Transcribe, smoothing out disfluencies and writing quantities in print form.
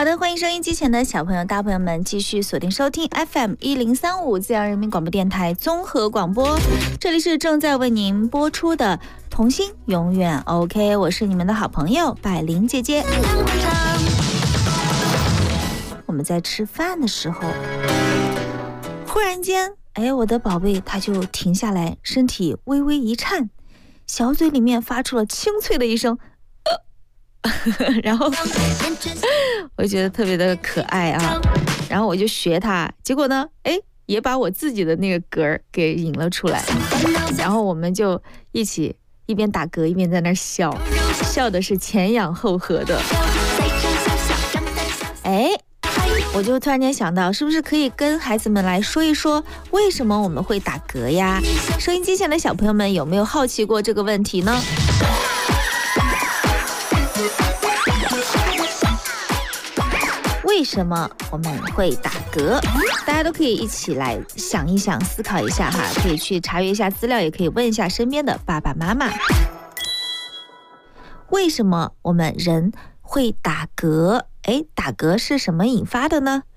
的，欢迎收音机前的小朋友大朋友们继续锁定收听 FM1035 自然人民广播电台综合广播，这里是正在为您播出的童心永远 OK， 我是你们的好朋友百灵姐姐。我们在吃饭的时候，忽然间我的宝贝他就停下来，身体微微一颤，小嘴里面发出了清脆的一声然后我就觉得特别的可爱啊，然后我就学他，结果呢也把我自己的那个嗝给引了出来，然后我们就一起一边打嗝一边在那笑，笑的是前仰后合的。我就突然间想到，是不是可以跟孩子们来说一说为什么我们会打嗝呀？收音机前的小朋友们有没有好奇过这个问题呢？为什么我们会打嗝？大家都可以一起来想一想，思考一下哈，可以去查阅一下资料，也可以问一下身边的爸爸妈妈。为什么我们人会打嗝？打嗝是什么引发的呢？